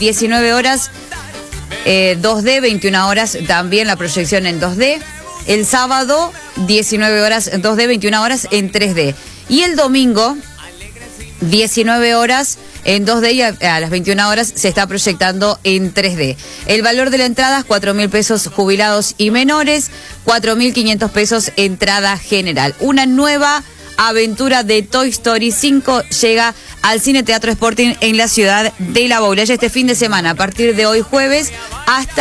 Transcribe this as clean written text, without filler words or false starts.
19 horas 2D, 21 horas también la proyección en 2D. El sábado 19 horas 2D, 21 horas en 3D. Y el domingo 19 horas en 2D y a las 21 horas se está proyectando en 3D. El valor de la entrada es 4.000 pesos jubilados y menores, 4.500 pesos entrada general. Una nueva aventura de Toy Story 5 llega al Cine Teatro Sporting en la ciudad de La Boula. Ya este fin de semana, a partir de hoy jueves hasta